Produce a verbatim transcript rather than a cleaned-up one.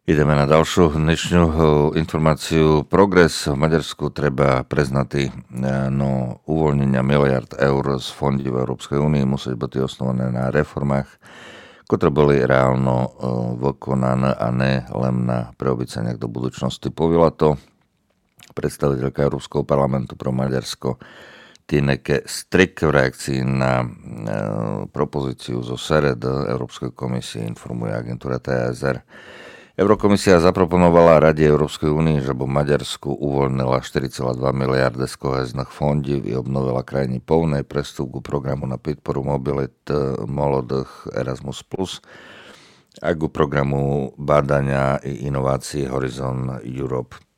Ideme na ďalšiu dnešnú informáciu. Progres v Maďarsku treba preznatý, no uvoľnenia miliard eur z fondí v Európskej únii musí byť osnované na reformách, ktoré boli reálno vykonané a ne len na preobyceniach do budúcnosti. Povedala to predstaviteľka Európskeho parlamentu pro Maďarsko Tineke Strik v reakcii na propozíciu zo SERED Európskej komisie, informuje agentúra té es er. Eurokomisia zaproponovala Rade Európskej únie, že by Maďarsku uvoľnila štyri celé dva miliardy z kohezných fondí i obnovila krajiny povnej prestup ku programu na podporu mobilit mladých Erasmus plus a ku programu bádania i inovácií Horizon Europe.